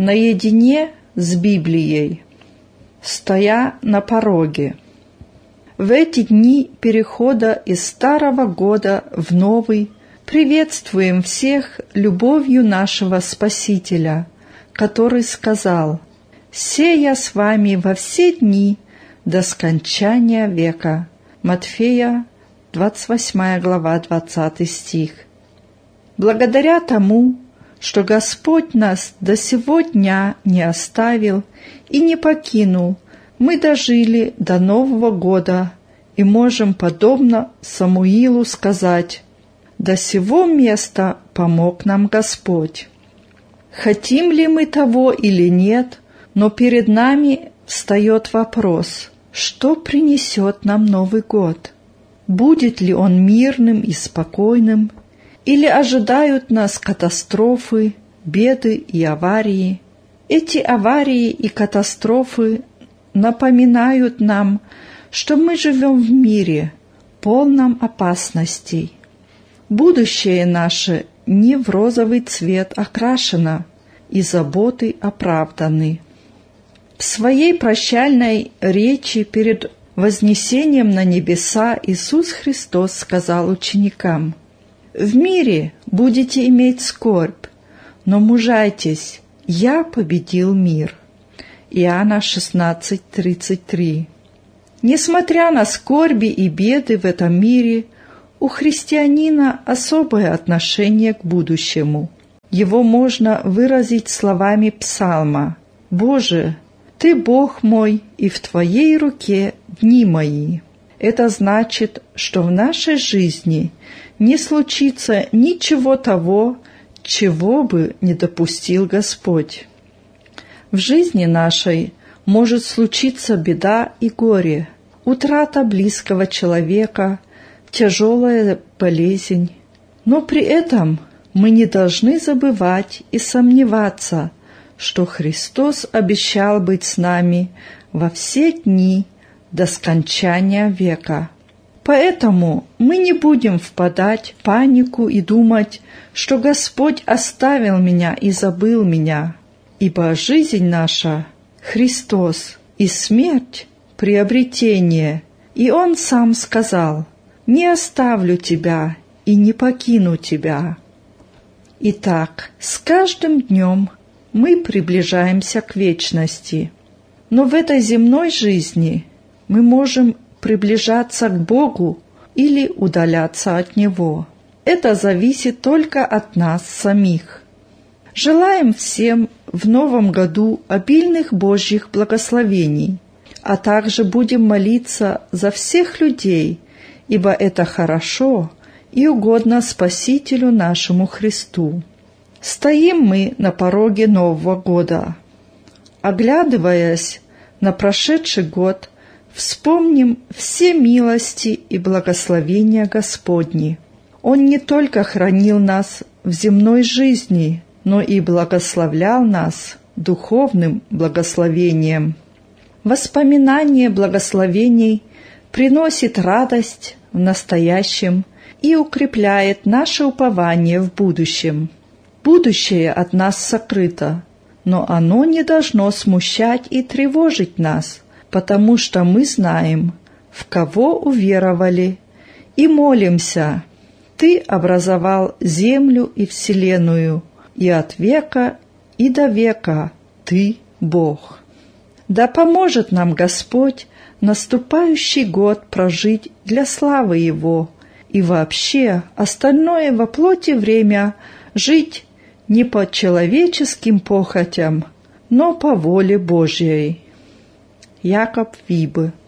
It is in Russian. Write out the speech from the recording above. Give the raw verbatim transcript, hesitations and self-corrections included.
наедине с Библией, стоя на пороге. В эти дни перехода из старого года в новый приветствуем всех любовью нашего Спасителя, который сказал: «Се я с вами во все дни до скончания века». Матфея, двадцать восьмая глава, двадцатый стих. Благодаря тому, что Господь нас до сего дня не оставил и не покинул, мы дожили до Нового года и можем, подобно Самуилу, сказать: «До сего места помог нам Господь». Хотим ли мы того или нет, но перед нами встает вопрос: что принесет нам Новый год? Будет ли он мирным и спокойным, или ожидают нас катастрофы, беды и аварии? Эти аварии и катастрофы напоминают нам, что мы живем в мире, полном опасностей. Будущее наше не в розовый цвет окрашено, и заботы оправданы. В своей прощальной речи перед вознесением на небеса Иисус Христос сказал ученикам: «В мире будете иметь скорбь, но мужайтесь, я победил мир». Иоанна шестнадцать тридцать три. Несмотря на скорби и беды в этом мире, у христианина особое отношение к будущему. Его можно выразить словами псалма: «Боже, Ты Бог мой, и в Твоей руке дни мои». Это значит, что в нашей жизни не случится ничего того, чего бы не допустил Господь. В жизни нашей может случиться беда и горе, утрата близкого человека, тяжелая болезнь. Но при этом мы не должны забывать и сомневаться, что Христос обещал быть с нами во все дни до скончания века. Поэтому мы не будем впадать в панику и думать, что Господь оставил меня и забыл меня, ибо жизнь наша — Христос, и смерть — приобретение, и Он сам сказал: «Не оставлю тебя и не покину тебя». Итак, с каждым днем мы приближаемся к вечности, но в этой земной жизни мы можем приближаться к Богу или удаляться от Него. Это зависит только от нас самих. Желаем всем в новом году обильных Божьих благословений, а также будем молиться за всех людей, ибо это хорошо и угодно Спасителю нашему Христу. Стоим мы на пороге Нового года. Оглядываясь на прошедший год, вспомним все милости и благословения Господни. Он не только хранил нас в земной жизни, но и благословлял нас духовным благословением. Воспоминание благословений приносит радость в настоящем и укрепляет наше упование в будущем. Будущее от нас сокрыто, но оно не должно смущать и тревожить нас, потому что мы знаем, в кого уверовали, и молимся: «Ты образовал землю и вселенную, и от века и до века Ты Бог». Да поможет нам Господь наступающий год прожить для славы Его и вообще остальное во плоти время жить не по человеческим похотям, но по воле Божьей. Якоб Вибе.